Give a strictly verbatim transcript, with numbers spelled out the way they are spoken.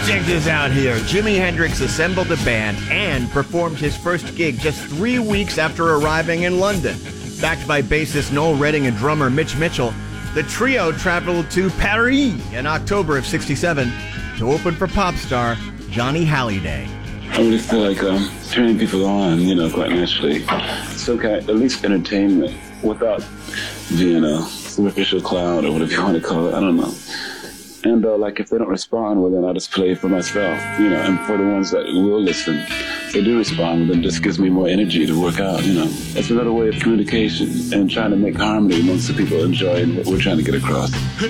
Check this out here. Jimi Hendrix assembled a band and performed his first gig just three weeks after arriving in London. Backed by bassist Noel Redding and drummer Mitch Mitchell, the trio traveled to Paris in October of sixty-seven to open for pop star Johnny Hallyday. I really feel like um, turning people on, you know, quite naturally. Some kind, at least entertainment, without being a superficial clown or whatever you want to call it. I don't know. And uh, like if they don't respond, well then I'll just play it for myself, you know. And for the ones that will listen, if they do respond, then it just gives me more energy to work out, you know. That's another way of communication and trying to make harmony amongst the people enjoying what we're trying to get across.